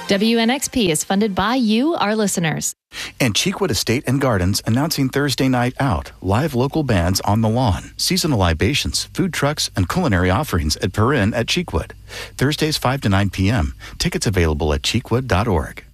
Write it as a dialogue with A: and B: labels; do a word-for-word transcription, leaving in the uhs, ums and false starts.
A: W N X P is funded by you, our listeners.
B: And Cheekwood Estate and Gardens announcing Thursday Night Out. Live local bands on the lawn. Seasonal libations, food trucks, and culinary offerings at Perrin at Cheekwood. Thursdays five to nine p.m. Tickets available at cheekwood dot org.